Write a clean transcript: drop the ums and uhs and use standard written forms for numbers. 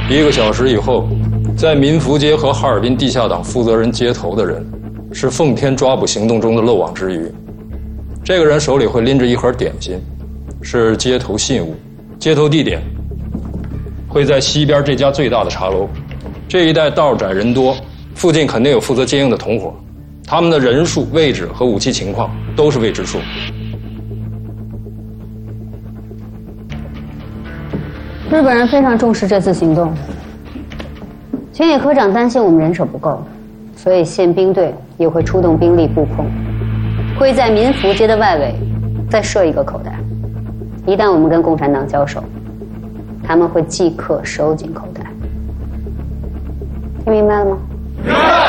1个小时以后，在民福街和哈尔滨地下党负责人接头的人，是奉天抓捕行动中的漏网之鱼。这个人手里会拎着一盒点心，是接头信物。接头地点会在西边这家最大的茶楼。这一带道窄人多，附近肯定有负责接应的同伙，他们的人数、位置和武器情况都是未知数。 日本人非常重视这次行动，田野科长担心我们人手不够，所以宪兵队也会出动兵力布控，会在民福街的外围再设一个口袋。一旦我们跟共产党交手，他们会即刻收进口袋。听明白了吗？明白。